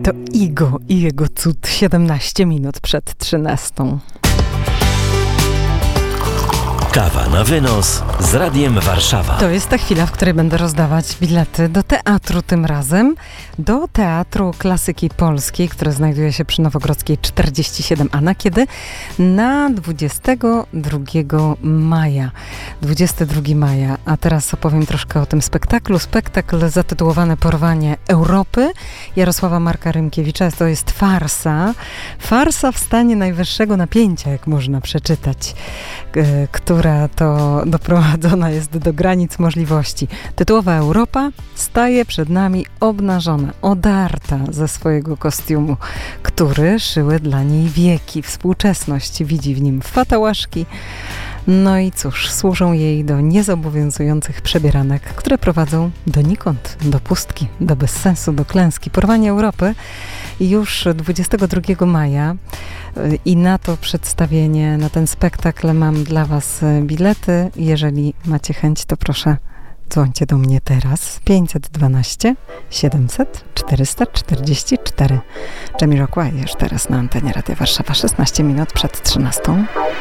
To Igo i jego cud 17 minut przed 13. Kawa na wynos z Radiem Warszawa. To jest ta chwila, w której będę rozdawać bilety do teatru tym razem. Do Teatru Klasyki Polskiej, które znajduje się przy Nowogrodzkiej 47. A na kiedy? Na 22 maja. 22 maja. A teraz opowiem troszkę o tym spektaklu. Spektakl zatytułowany Porwanie Europy Jarosława Marka Rymkiewicza. To jest farsa. Farsa w stanie najwyższego napięcia, jak można przeczytać, która to doprowadzona jest do granic możliwości. Tytułowa Europa staje przed nami obnażona, odarta ze swojego kostiumu, który szyły dla niej wieki. Współczesność widzi w nim fatałaszki. No i cóż, służą jej do niezobowiązujących przebieranek, które prowadzą donikąd, do pustki, do bezsensu, do klęski. Porwanie Europy już 22 maja i na to przedstawienie, na ten spektakl mam dla Was bilety. Jeżeli macie chęć, to proszę dzwońcie do mnie teraz. 512 700 444. Jamiroquai już teraz na antenie Radia Warszawa, 16 minut przed 13.